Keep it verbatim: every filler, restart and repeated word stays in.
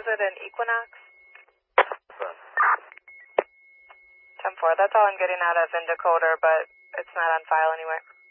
Was it an Equinox? ten four. That's all I'm getting out of in decoder, but it's not on file anywhere.